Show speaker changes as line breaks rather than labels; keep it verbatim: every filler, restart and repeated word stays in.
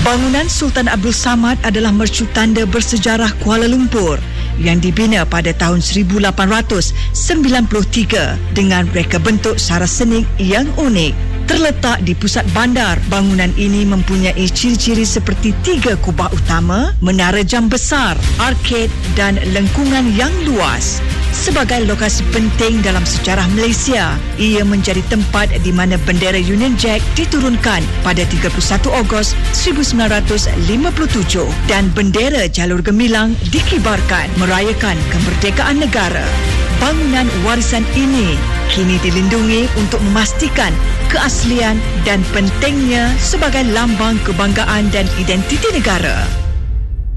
Bangunan Sultan Abdul Samad adalah mercu tanda bersejarah Kuala Lumpur yang dibina pada tahun seribu lapan ratus sembilan puluh tiga dengan reka bentuk sara senik yang unik. Terletak di pusat bandar, bangunan ini mempunyai ciri-ciri seperti tiga kubah utama, menara jam besar, arkad dan lengkungan yang luas. Sebagai lokasi penting dalam sejarah Malaysia, ia menjadi tempat di mana bendera Union Jack diturunkan pada tiga puluh satu Ogos seribu sembilan ratus lima puluh tujuh dan bendera Jalur Gemilang dikibarkan merayakan kemerdekaan negara. Bangunan warisan ini kini dilindungi untuk memastikan keaslian dan pentingnya sebagai lambang kebanggaan dan identiti negara.